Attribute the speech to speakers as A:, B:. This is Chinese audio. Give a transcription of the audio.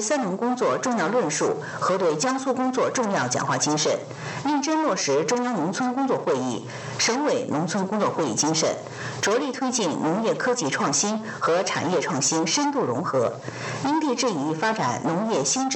A: 三农工作重要论述和对江苏工作重要讲话精神，认真落实中央农村工作会议、省委农村工作会议精神，着力推进农业科技创新和产业创新深度融合，因地制宜发展农业新